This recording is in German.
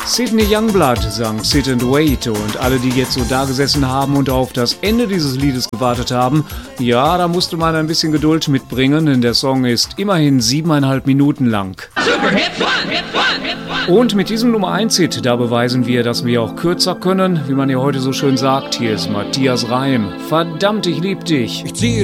Sydney Youngblood sang Sit and Wait und alle, die jetzt so da gesessen haben und auf das Ende dieses Liedes gewartet haben, ja, da musste man ein bisschen Geduld mitbringen, denn der Song ist immerhin 7,5 Minuten lang. Super Hits 1, Hits 1, Hits 1. Und mit diesem Nummer 1 Hit, da beweisen wir, dass wir auch kürzer können, wie man ja heute so schön sagt. Hier ist Matthias Reim. Verdammt, ich lieb dich. Ich ziehe